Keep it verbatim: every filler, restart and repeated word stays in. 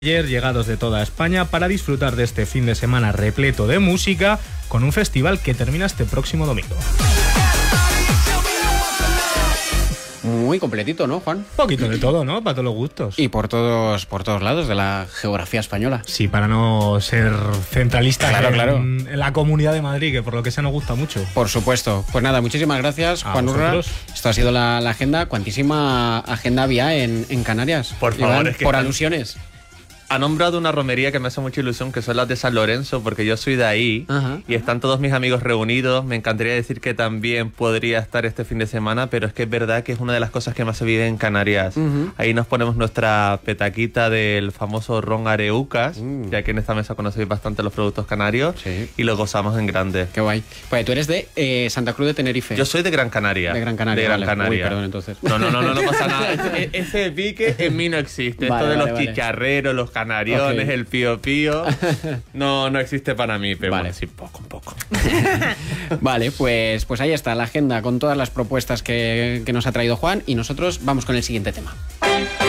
Ayer llegados de toda España para disfrutar de este fin de semana repleto de música con un festival que termina este próximo domingo. Muy completito, ¿no, Juan? Un poquito de todo, ¿no? Para todos los gustos. Y por todos, por todos lados de la geografía española. Sí, para no ser centralistas claro, en, claro. en la Comunidad de Madrid, que por lo que sea nos gusta mucho. Por supuesto. Pues nada, muchísimas gracias, A Juan Urra. vosotros. Esto ha sido la, la agenda. Cuantísima agenda había en, en Canarias. Por favor, Iván, es que por están- alusiones. Ha nombrado una romería que me hace mucha ilusión, que son las de San Lorenzo, porque yo soy de ahí. Ajá. Y están todos mis amigos reunidos. Me encantaría decir que también podría estar este fin de semana, pero es que es verdad que es una de las cosas que más se vive en Canarias. Ujú. Ahí nos ponemos nuestra petaquita del famoso ron Areucas, Mm. ya que en esta mesa conocéis bastante los productos canarios, Sí. y lo gozamos en grande. Qué guay. Pues tú eres de eh, Santa Cruz de Tenerife. Yo soy de Gran Canaria. De Gran Canaria, De Gran vale. Canaria. Uy, perdón, entonces. No, no, no, no, no pasa nada. Ese, ese pique en mí no existe. Vale, Esto de vale, los vale. chicharreros, los canariones, Ok. el pío pío, no, no existe para mí, pero Vale. bueno, sí, poco, un poco. Vale, pues, pues ahí está la agenda con todas las propuestas que, que nos ha traído Juan y nosotros vamos con el siguiente tema.